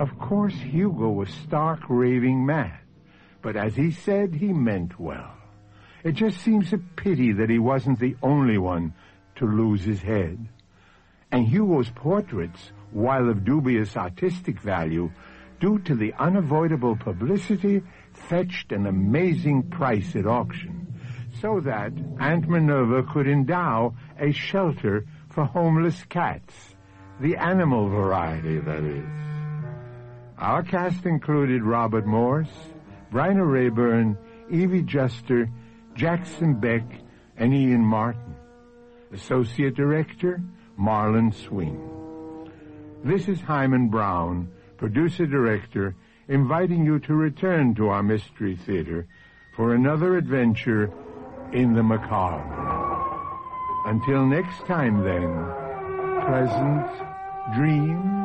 Of course, Hugo was stark raving mad, but as he said, he meant well. It just seems a pity that he wasn't the only one to lose his head. And Hugo's portraits, while of dubious artistic value, due to the unavoidable publicity, fetched an amazing price at auction, so that Aunt Minerva could endow a shelter for homeless cats, the animal variety, that is. Our cast included Robert Morse, Bryna Rayburn, Evie Juster, Jackson Beck, and Ian Martin. Associate Director, Marlon Swing. This is Hyman Brown, Producer-Director, inviting you to return to our Mystery Theater for another adventure in the macabre. Until next time, then, pleasant dreams.